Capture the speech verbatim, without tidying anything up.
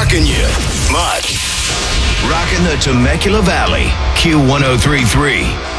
rocking you. Much. Rocking the Temecula Valley. Q one oh three point three.